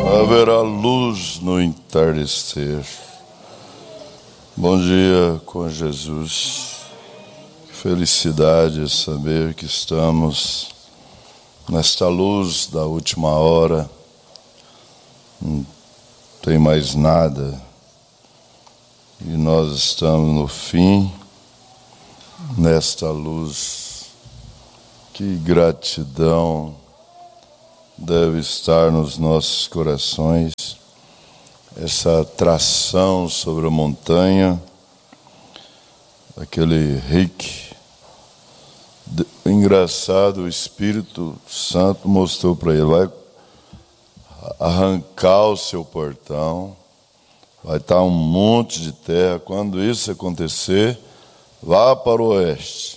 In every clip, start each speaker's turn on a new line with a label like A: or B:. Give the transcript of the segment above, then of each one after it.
A: Haverá luz no entardecer. Bom dia com Jesus. Que felicidade saber que estamos nesta luz da última hora. Não tem mais nada. E nós estamos no fim, nesta luz. Que gratidão deve estar nos nossos corações, essa atração sobre a montanha, aquele Rick. Engraçado, o Espírito Santo mostrou para ele, vai arrancar o seu portão, vai estar um monte de terra. Quando isso acontecer, vá para o oeste.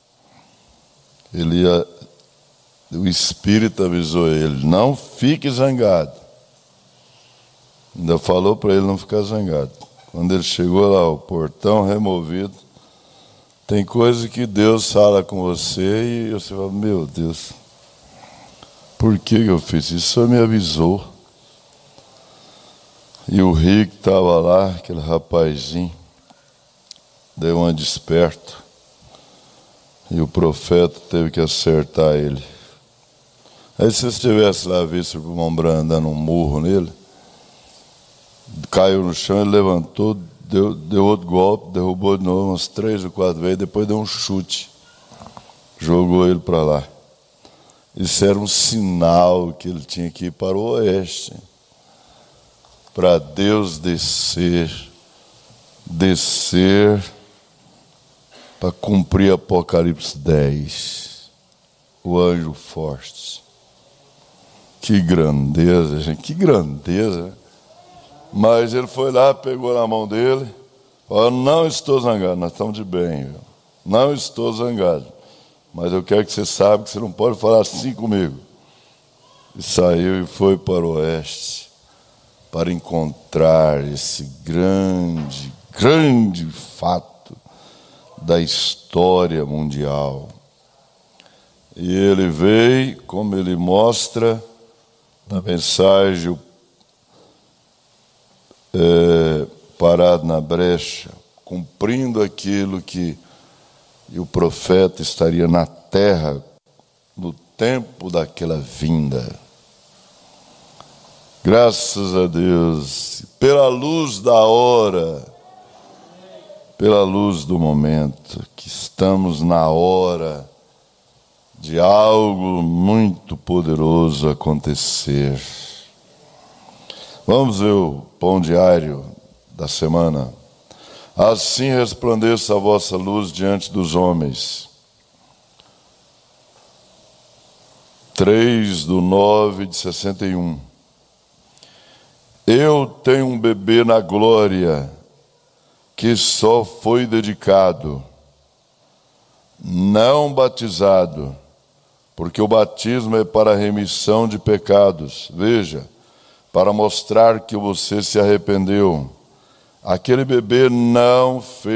A: O Espírito avisou ele, não fique zangado. Ainda falou para ele não ficar zangado. Quando ele chegou lá, o portão removido, tem coisa que Deus fala com você e você fala, meu Deus, por que eu fiz isso? O Senhor me avisou. E o Rick estava lá, aquele rapazinho, deu uma desperto. E o profeta teve que acertar ele. Aí se você estivesse lá visto o irmão Branham dando um murro nele, caiu no chão, ele levantou, deu outro golpe, derrubou de novo umas 3 ou 4 vezes, depois deu um chute, jogou ele para lá. Isso era um sinal que ele tinha que ir para o oeste, para Deus descer para cumprir Apocalipse 10, o anjo forte. Que grandeza, gente, que grandeza. Mas ele foi lá, pegou na mão dele, falou, não estou zangado, nós estamos de bem, viu? Não estou zangado, mas eu quero que você saiba que você não pode falar assim comigo. E saiu e foi para o oeste, para encontrar esse grande fato da história mundial. E ele veio, como ele mostra na mensagem, parado na brecha, cumprindo aquilo que o profeta estaria na terra no tempo daquela vinda. Graças a Deus, pela luz da hora, pela luz do momento, que estamos na hora de algo muito poderoso acontecer. Vamos ver o pão diário da semana. Assim resplandeça a vossa luz diante dos homens. 3/9/61. Eu tenho um bebê na glória, que só foi dedicado, não batizado, porque o batismo é para a remissão de pecados. Veja, para mostrar que você se arrependeu. Aquele bebê não fez